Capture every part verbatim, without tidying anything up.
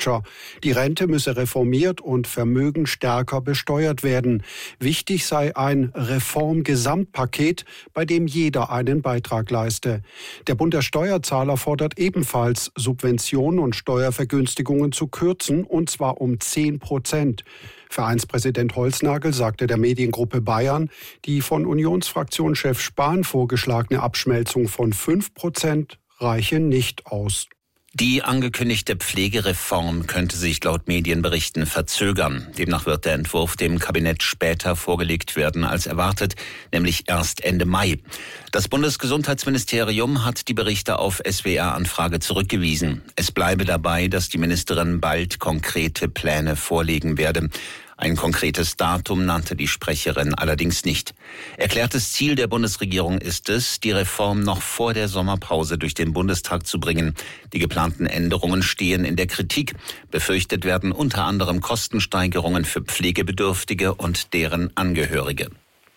Infrastructure. Die Rente müsse reformiert und Vermögen stärker besteuert werden. Wichtig sei ein Reformgesamtpaket, bei dem jeder einen Beitrag leiste. Der Bund der Steuerzahler fordert ebenfalls, Subventionen und Steuervergünstigungen zu kürzen, und zwar um zehn Prozent. Vereinspräsident Holznagel sagte der Mediengruppe Bayern, die von Unionsfraktionschef Spahn vorgeschlagene Abschmelzung von fünf Prozent reiche nicht aus. Die angekündigte Pflegereform könnte sich laut Medienberichten verzögern. Demnach wird der Entwurf dem Kabinett später vorgelegt werden als erwartet, nämlich erst Ende Mai. Das Bundesgesundheitsministerium hat die Berichte auf S W R-Anfrage zurückgewiesen. Es bleibe dabei, dass die Ministerin bald konkrete Pläne vorlegen werde. Ein konkretes Datum nannte die Sprecherin allerdings nicht. Erklärtes Ziel der Bundesregierung ist es, die Reform noch vor der Sommerpause durch den Bundestag zu bringen. Die geplanten Änderungen stehen in der Kritik. Befürchtet werden unter anderem Kostensteigerungen für Pflegebedürftige und deren Angehörige.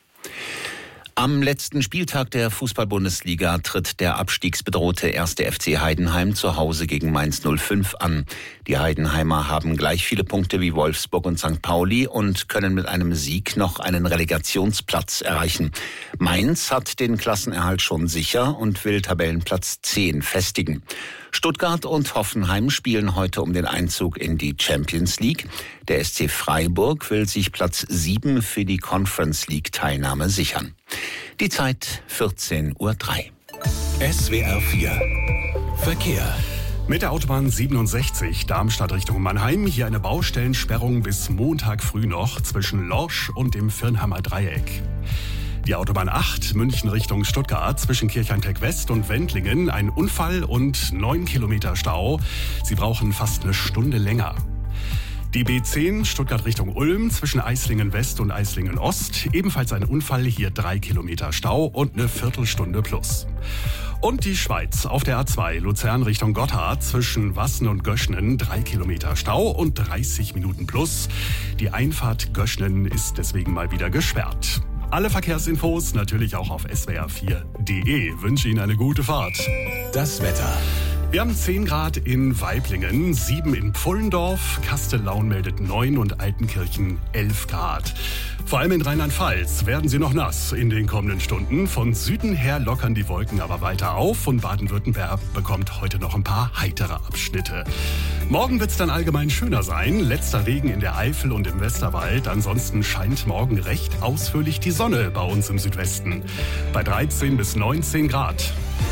Am letzten Spieltag der Fußball-Bundesliga tritt der abstiegsbedrohte erste F C Heidenheim zu Hause gegen Mainz null fünf an. Die Heidenheimer haben gleich viele Punkte wie Wolfsburg und Sankt Pauli und können mit einem Sieg noch einen Relegationsplatz erreichen. Mainz hat den Klassenerhalt schon sicher und will Tabellenplatz zehn festigen. Stuttgart und Hoffenheim spielen heute um den Einzug in die Champions League. Der S C Freiburg will sich Platz sieben für die Conference League-Teilnahme sichern. Die Zeit vierzehn Uhr drei. S W R vier Verkehr. Mit der Autobahn siebenundsechzig Darmstadt Richtung Mannheim. Hier eine Baustellensperrung bis Montag früh noch zwischen Lorsch und dem Firnhammer Dreieck. Die Autobahn acht München Richtung Stuttgart zwischen Kirchheimteck West und Wendlingen. Ein Unfall und neun Kilometer Stau. Sie brauchen fast eine Stunde länger. Die B zehn Stuttgart Richtung Ulm zwischen Eislingen West und Eislingen Ost. Ebenfalls ein Unfall, hier drei Kilometer Stau und eine Viertelstunde plus. Und die Schweiz auf der A zwei Luzern Richtung Gotthard zwischen Wassen und Göschnen drei Kilometer Stau und dreißig Minuten plus. Die Einfahrt Göschnen ist deswegen mal wieder gesperrt. Alle Verkehrsinfos natürlich auch auf S W R vier Punkt de. Wünsche Ihnen eine gute Fahrt. Das Wetter. Wir haben zehn Grad in Weiblingen, sieben in Pfullendorf, Kastellaun meldet neun und Altenkirchen elf Grad. Vor allem in Rheinland-Pfalz werden sie noch nass in den kommenden Stunden. Von Süden her lockern die Wolken aber weiter auf und Baden-Württemberg bekommt heute noch ein paar heitere Abschnitte. Morgen wird es dann allgemein schöner sein. Letzter Regen in der Eifel und im Westerwald. Ansonsten scheint morgen recht ausführlich die Sonne bei uns im Südwesten. Bei dreizehn bis neunzehn Grad.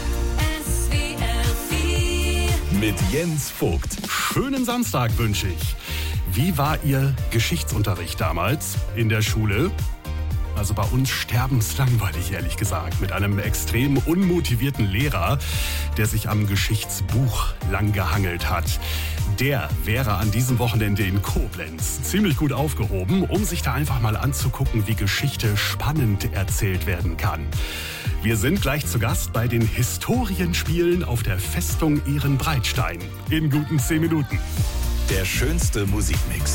Mit Jens Vogt. Schönen Samstag wünsche ich. Wie war Ihr Geschichtsunterricht damals in der Schule? Also bei uns sterbenslangweilig, ehrlich gesagt. Mit einem extrem unmotivierten Lehrer, der sich am Geschichtsbuch lang gehangelt hat. Der wäre an diesem Wochenende in Koblenz ziemlich gut aufgehoben, um sich da einfach mal anzugucken, wie Geschichte spannend erzählt werden kann. Wir sind gleich zu Gast bei den Historienspielen auf der Festung Ehrenbreitstein. In guten zehn Minuten. Der schönste Musikmix.